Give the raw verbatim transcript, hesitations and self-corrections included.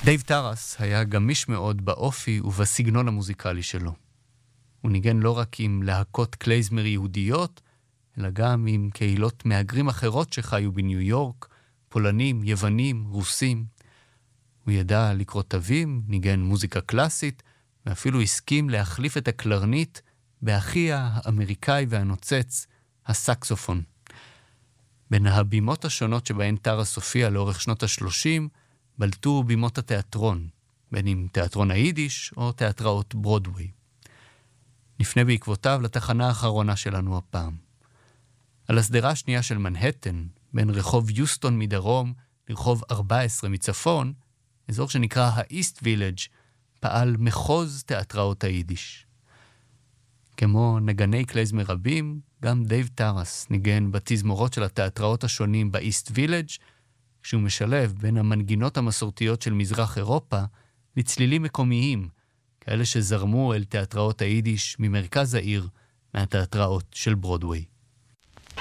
דייב טרס היה גמיש מאוד באופי ובסגנון המוזיקלי שלו. הוא ניגן לא רק עם להקות קלייזמר יהודיות, אלא גם עם קהילות מהגרים אחרות שחיו בניו יורק, פולנים, יוונים, רוסים. הוא ידע לקרוא תווים, ניגן מוזיקה קלאסית, ואפילו הסכים להחליף את הקלרנית באחיה האמריקאי והנוצץ, הסקסופון. בין הבימות השונות שבהן טרס הופיע לאורך שנות ה-שלושים, בלטו בימות התיאטרון, בין אם תיאטרון היידיש או תיאטראות ברודווי. נפנה בעקבותיו לתחנה האחרונה שלנו הפעם. על הסדרה השנייה של מנהטן, בין רחוב יוסטון מדרום לרחוב ארבע עשרה מצפון, אזור שנקרא האיסט וילג', פעל מחוז תיאטראות היידיש. כמו נגני קלייזמר רבים, גם דייב טרס ניגן בתזמורות של התיאטראות השונים באיסט וילג', כשהוא משלב בין המנגינות המסורתיות של מזרח אירופה לצלילים מקומיים, כאלה שזרמו אל תיאטראות היידיש ממרכז העיר, מהתיאטראות של ברודווי.